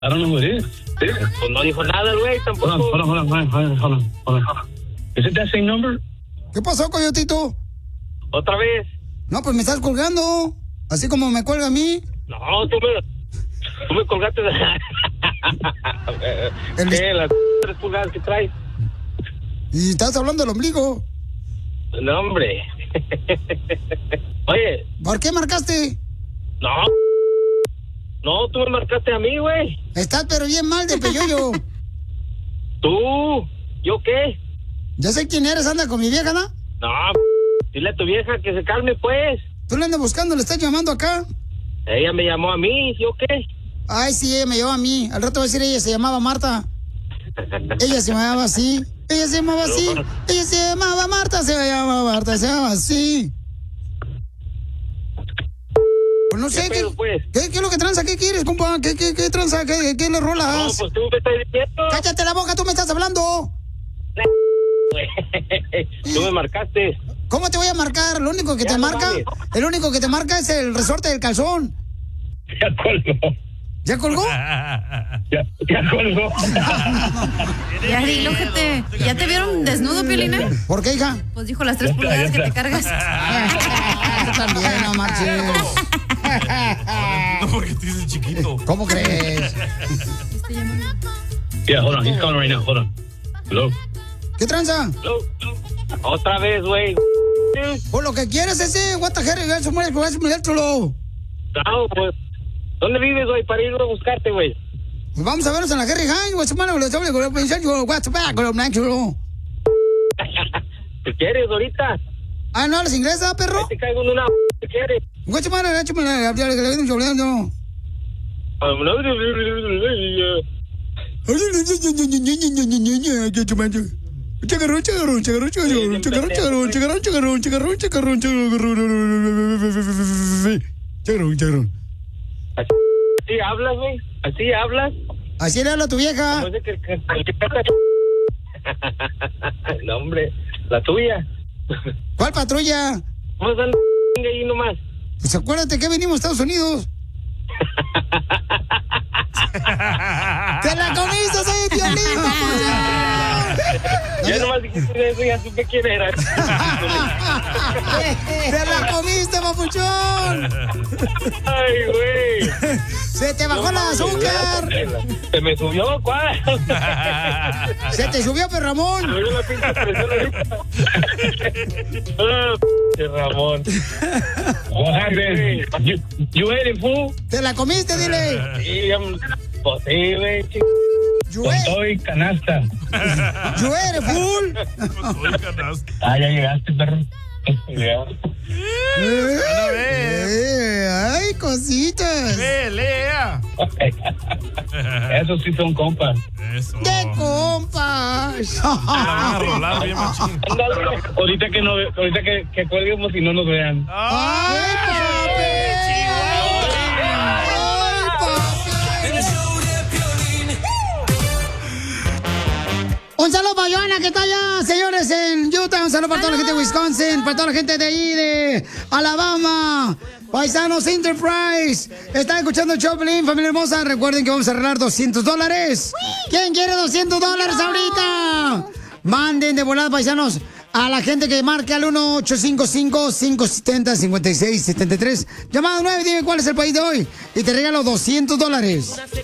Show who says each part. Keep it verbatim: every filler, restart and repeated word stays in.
Speaker 1: I don't know who it is.
Speaker 2: Pues no dijo nada, güey, tampoco.
Speaker 1: Hold on, hold on, hold on, hold on, hold on, hold on. Is it that same number?
Speaker 3: ¿Qué pasó, Coyotito?
Speaker 2: ¿Otra vez?
Speaker 3: No, pues me estás colgando. Así como me cuelga a mí.
Speaker 2: No, tú me, tú me colgaste de...
Speaker 3: El...
Speaker 2: ¿Qué? Las tres pulgadas que traes.
Speaker 3: Y estás hablando del ombligo.
Speaker 2: No, hombre. Oye.
Speaker 3: ¿Por qué marcaste?
Speaker 2: No. No, tú me marcaste a mí, güey.
Speaker 3: Estás pero bien mal de peyoyo.
Speaker 2: ¿Tú? ¿Yo qué?
Speaker 3: Ya sé quién eres, anda con mi vieja, ¿no?
Speaker 2: No, dile a tu vieja que se calme, pues.
Speaker 3: Tú la andas buscando, le estás llamando acá.
Speaker 2: Ella me llamó a mí, ¿yo qué?
Speaker 3: Ay, sí, ella me llamó a mí. Al rato va a decir ella se llamaba Marta. Ella se llamaba así. Ella se llamaba así. Ella se llamaba Marta, se llamaba Marta, se llamaba así. Pues no sé,
Speaker 2: ¿Qué,
Speaker 3: ¿qué,
Speaker 2: pedo, pues?
Speaker 3: ¿qué, ¿qué es lo que tranza? ¿Qué quieres, compa? ¿Qué, qué, qué tranza? ¿Qué, qué le rolas?
Speaker 2: No, pues tú me estás diciendo.
Speaker 3: ¡Cállate la boca! ¡Tú me estás hablando!
Speaker 2: Tú me marcaste.
Speaker 3: ¿Cómo te voy a marcar? Lo único que
Speaker 2: Ya
Speaker 3: te
Speaker 2: no
Speaker 3: marca,
Speaker 2: mames.
Speaker 3: el único que te marca es el resorte del calzón.
Speaker 1: Ya colgó.
Speaker 3: ¿Ya colgó?
Speaker 1: Ya, ya colgó.
Speaker 4: Ya dilo, gente. ¿Ya te vieron desnudo, Piolina?
Speaker 3: ¿Por qué, hija?
Speaker 4: Pues dijo las tres
Speaker 1: Ya está,
Speaker 4: pulgadas
Speaker 1: ya
Speaker 4: que te
Speaker 1: está.
Speaker 4: cargas.
Speaker 3: Tú también, no marches.
Speaker 5: No, porque te dices chiquito.
Speaker 3: ¿Cómo crees?
Speaker 1: Yeah, hold on. He's calling right now. Hold on. Hello.
Speaker 3: ¿Qué tranza?
Speaker 2: No, otra vez, güey.
Speaker 3: Por lo que quieres ese, what the hell, eso muere, pues chulo.
Speaker 2: No, pues. ¿Dónde vives, güey, para ir a buscarte, güey?
Speaker 3: Pues vamos a vernos en la Harry High, güey, semana, güey, sobre con el pensar, yo, what's back, con el chulo.
Speaker 2: ¿Qué quieres ahorita?
Speaker 3: Ah, ¿no hablas inglés, ah, perro?
Speaker 2: Ahí te caigo en una... ¿Qué quieres?
Speaker 3: Güey, semana, échame la, que le viene choleando. Chacarrón, chacarrón, chacarrón, chacarrón, chacarrón, chacarrón, chacarrón, chacarrón, chacarrón, chacarrón, chacarrón, chacarrón.
Speaker 2: ¿Así hablas, güey? ¿Así hablas?
Speaker 3: Así le habla a tu vieja.
Speaker 2: No sé qué... No, hombre, la tuya.
Speaker 3: ¿Cuál patrulla?
Speaker 2: Vamos a andar ahí nomás.
Speaker 3: Pues acuérdate que venimos a Estados Unidos. ¡Te la comiste, soy Piolín, papuchón!
Speaker 2: Ya nomás dijiste eso, ya supe quién era.
Speaker 3: ¡Te la comiste, papuchón!
Speaker 2: Ay, güey.
Speaker 3: ¡Se te bajó el azúcar!
Speaker 2: Se me subió, ¿cuál?
Speaker 3: ¡Se te subió, Pedro Ramón!
Speaker 2: Me dio la pinche presión ahorita. Ah, p*** Ramón.
Speaker 1: What happened? You, you ate it, fool?
Speaker 3: ¡Te la comiste, dile!
Speaker 2: Sí, ya, pues sí, güey, chico.
Speaker 3: ¡Yo
Speaker 1: Con todo y canasta.
Speaker 3: eres full!
Speaker 1: Ah, ya llegaste, perro. Ya.
Speaker 3: Eh, ¡Ay, cositas!
Speaker 5: ¡Pelea!
Speaker 1: Esos sí son compas.
Speaker 5: Eso.
Speaker 3: ¡De compas!
Speaker 5: La van a rolar bien machín.
Speaker 1: Ahorita que no, ahorita que, que cuelguemos y no nos vean.
Speaker 3: ¡Ay, papi! Un saludo para Joana, que está allá, señores, en Utah. Un saludo para toda la gente de Wisconsin, para toda la gente de ahí, de Alabama. Paisanos Enterprise. Están escuchando el show, Pelín, familia hermosa. Recuerden que vamos a arreglar doscientos dólares. ¿Quién quiere doscientos dólares ahorita? Manden de volada, paisanos, a la gente que marque al uno ocho cinco cinco, cinco siete cero, cinco seis siete tres. Llamada nueve, dime cuál es el país de hoy. Y te regalo doscientos dólares.